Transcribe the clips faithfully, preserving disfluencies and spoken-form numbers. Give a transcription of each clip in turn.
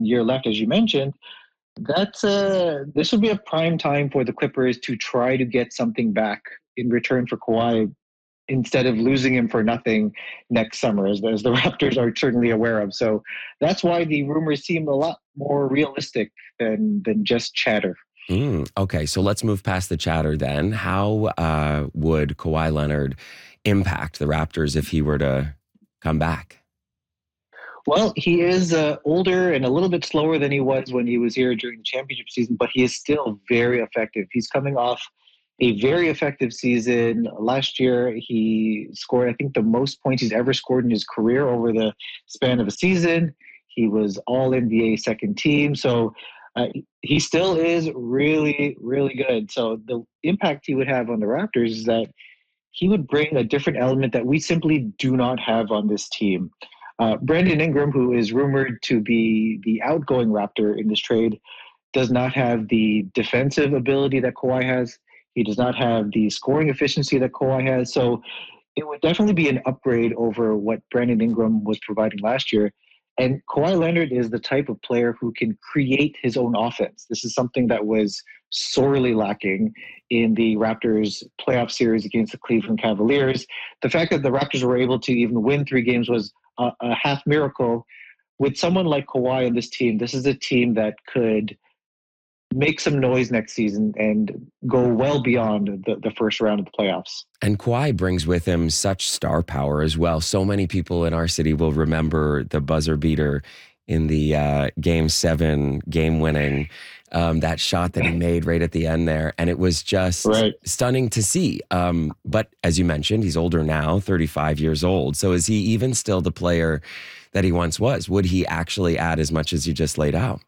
year left, as you mentioned, that's uh this would be a prime time for the Clippers to try to get something back in return for Kawhi instead of losing him for nothing next summer, as, as the Raptors are certainly aware of. So that's why the rumors seem a lot more realistic than than just chatter. Mm, okay, so let's move past the chatter then. How uh, would Kawhi Leonard impact the Raptors if he were to come back? Well, he is uh, older and a little bit slower than he was when he was here during the championship season, but he is still very effective. He's coming off a very effective season. Last year, he scored, I think, the most points he's ever scored in his career over the span of a season. He was all N B A second team. So uh, he still is really, really good. So the impact he would have on the Raptors is that he would bring a different element that we simply do not have on this team. Uh, Brandon Ingram, who is rumored to be the outgoing Raptor in this trade, does not have the defensive ability that Kawhi has. He does not have the scoring efficiency that Kawhi has. So it would definitely be an upgrade over what Brandon Ingram was providing last year. And Kawhi Leonard is the type of player who can create his own offense. This is something that was sorely lacking in the Raptors playoff series against the Cleveland Cavaliers. The fact that the Raptors were able to even win three games was a, a half miracle. With someone like Kawhi on this team, this is a team that could make some noise next season and go well beyond the, the first round of the playoffs. And Kawhi brings with him such star power as well. So many people in our city will remember the buzzer beater in the uh, game seven, game winning, um, that shot that he made right at the end there. And it was just right. stunning to see. Um, but as you mentioned, he's older now, thirty-five years old. So is he even still the player that he once was? Would he actually add as much as you just laid out?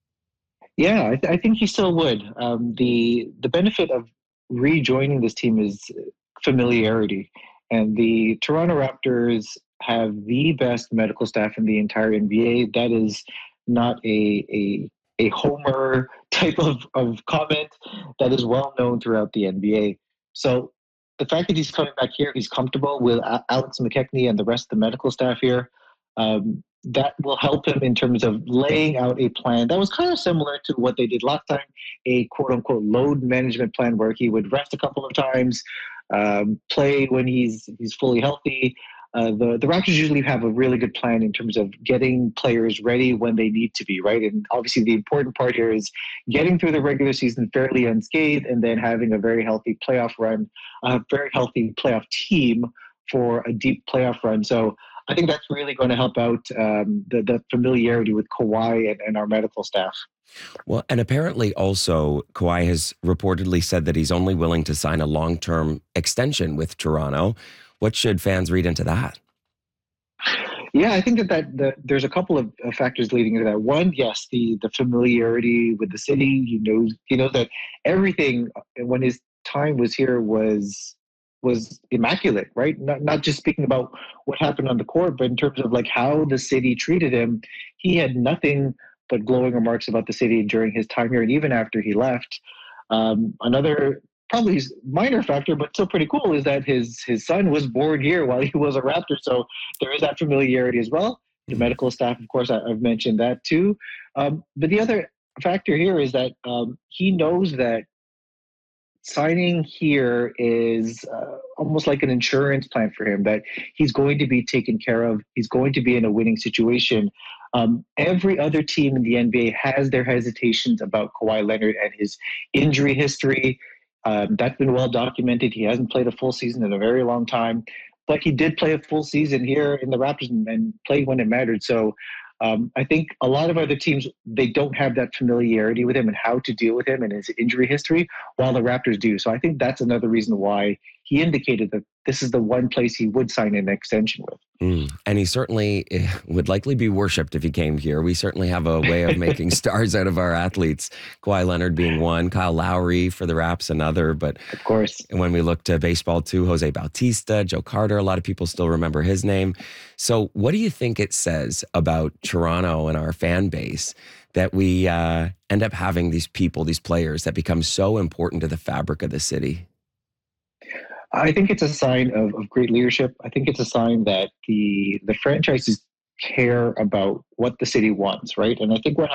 Yeah, I, th- I think he still would. Um, the the benefit of rejoining this team is familiarity, and the Toronto Raptors have the best medical staff in the entire N B A. That is not a a a homer type of, of comment. That is well known throughout the N B A. So the fact that he's coming back here, he's comfortable with Alex McKechnie and the rest of the medical staff here. Um, that will help him in terms of laying out a plan that was kind of similar to what they did last time, a quote unquote load management plan where he would rest a couple of times, um, play when he's he's fully healthy. Uh, the the Raptors usually have a really good plan in terms of getting players ready when they need to be, right? And obviously the important part here is getting through the regular season fairly unscathed and then having a very healthy playoff run, a very healthy playoff team for a deep playoff run. So I think that's really going to help out um, the, the familiarity with Kawhi and, and our medical staff. Well, and apparently also Kawhi has reportedly said that he's only willing to sign a long-term extension with Toronto. What should fans read into that? Yeah, I think that, that, that there's a couple of factors leading into that. One, yes, the the familiarity with the city. He knows he knows that everything when his time was here was was immaculate, right? Not not just speaking about what happened on the court, but in terms of like how the city treated him. He had nothing but glowing remarks about the city during his time here, and even after he left. Um, another probably minor factor, but still pretty cool, is that his his son was born here while he was a Raptor, so there is that familiarity as well. The medical staff, of course, I, I've mentioned that too. Um, but the other factor here is that um, he knows that signing here is uh, almost like an insurance plan for him, that he's going to be taken care of. He's going to be in a winning situation. Um, every other team in the N B A has their hesitations about Kawhi Leonard and his injury history. Um, that's been well documented. He hasn't played a full season in a very long time, but he did play a full season here in the Raptors and, and played when it mattered. So um, I think a lot of other teams, they don't have that familiarity with him and how to deal with him and his injury history, while the Raptors do. So I think that's another reason why he indicated that this is the one place he would sign an extension with. Mm. And he certainly would likely be worshipped if he came here. We certainly have a way of making stars out of our athletes. Kawhi Leonard being one, Kyle Lowry for the Raps another. But of course, when we look to baseball too, Jose Bautista, Joe Carter, a lot of people still remember his name. So what do you think it says about Toronto and our fan base that we uh, end up having these people, these players that become so important to the fabric of the city? I think it's a sign of, of great leadership. I think it's a sign that the the franchise is care about what the city wants, right? And I think what